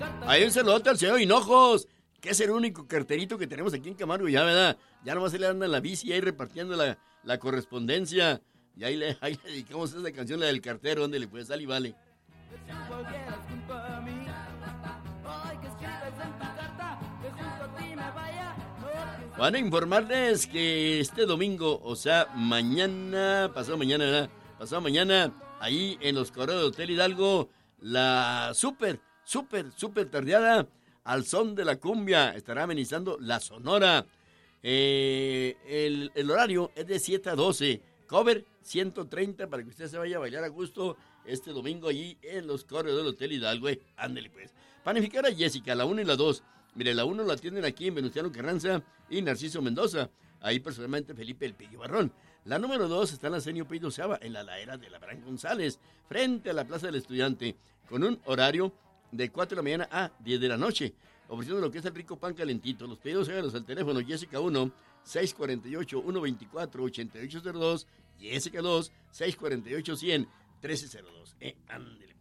Ahí un saludote al señor Hinojos, que es el único carterito que tenemos aquí en Camargo, ya, ¿verdad? Ya nomás se le anda en la bici ahí repartiendo la correspondencia. Y ahí le dedicamos esa canción, la del cartero, donde le puede salir y vale. Van a informarles que este domingo, o sea, mañana, pasado mañana, ¿verdad? Pasado mañana, ahí en los corredores del Hotel Hidalgo, la súper tardeada al son de la cumbia estará amenizando la Sonora. El horario es de 7 a 12. Cover 130 para que usted se vaya a bailar a gusto este domingo allí en los corredores del Hotel Hidalgo. Ándele pues. Panificar a Jessica, la 1 y la 2. Mire, la 1 la atienden aquí en Venustiano Carranza y Narciso Mendoza. Ahí personalmente Felipe El Pillo Barrón. La número 2 está en la Senio Pío Doceava, en la ladera de la Abraham González, frente a la Plaza del Estudiante, con un horario de 4 de la mañana a 10 de la noche, ofreciendo lo que es el rico pan calentito. Los pedidos háganlos al teléfono Jessica 1, 648-124-8802, Jessica 2, 648-100, 1302. Ándele.